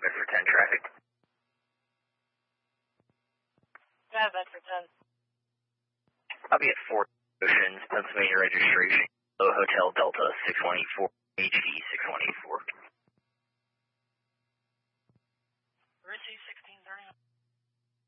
Bedford 10 traffic. Yeah, Bedford 10. I'll be at Fort Ocean, Pennsylvania registration. Hotel Delta 6184, HD 6184.